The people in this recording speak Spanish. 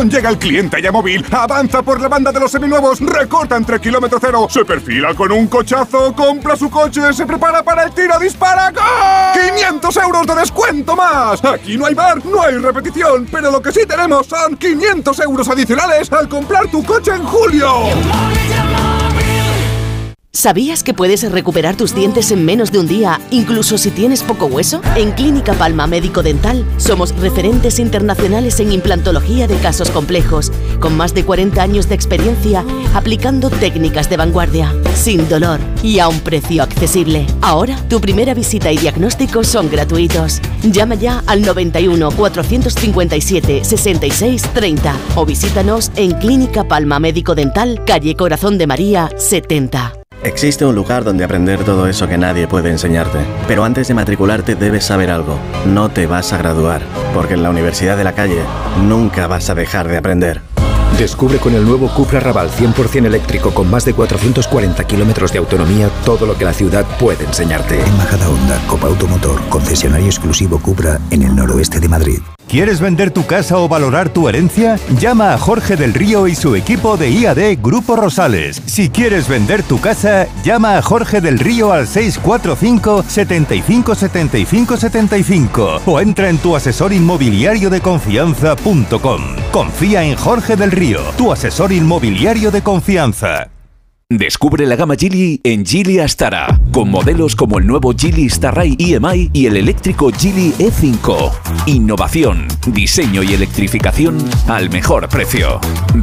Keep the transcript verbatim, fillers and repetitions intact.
innovación llega el cliente ya móvil, avanza por la banda de los seminuevos, recorta entre kilómetro cero, se perfila con un cochazo, compra su coche, se prepara para el tiro, dispara, ¡gol! ¡quinientos euros de descuento más! Aquí no hay bar, no hay repetición, pero lo que sí tenemos son quinientos euros adicionales al comprar tu coche en julio. ¿Sabías que puedes recuperar tus dientes en menos de un día, incluso si tienes poco hueso? En Clínica Palma Médico Dental somos referentes internacionales en implantología de casos complejos, con más de cuarenta años de experiencia aplicando técnicas de vanguardia, sin dolor y a un precio accesible. Ahora, tu primera visita y diagnóstico son gratuitos. Llama ya al noventa y uno, cuatrocientos cincuenta y siete, sesenta y seis, treinta o visítanos en Clínica Palma Médico Dental, calle Corazón de María, setenta. Existe un lugar donde aprender todo eso que nadie puede enseñarte. Pero antes de matricularte debes saber algo. No te vas a graduar, porque en la Universidad de la Calle nunca vas a dejar de aprender. Descubre con el nuevo Cupra Raval cien por ciento eléctrico con más de cuatrocientos cuarenta kilómetros de autonomía todo lo que la ciudad puede enseñarte. En Majadahonda, Copa Automotor, concesionario exclusivo Cupra en el noroeste de Madrid. ¿Quieres vender tu casa o valorar tu herencia? Llama a Jorge del Río y su equipo de I A D Grupo Rosales. Si quieres vender tu casa, llama a Jorge del Río al seis cuatro cinco, setenta y cinco, setenta y cinco, setenta y cinco o entra en tu asesor inmobiliario de confianza punto com. Confía en Jorge del Río, tu asesor inmobiliario de confianza. Descubre la gama Geely en Geely Astara, con modelos como el nuevo Geely Starray E M I y el eléctrico Geely E cinco. Innovación, diseño y electrificación al mejor precio.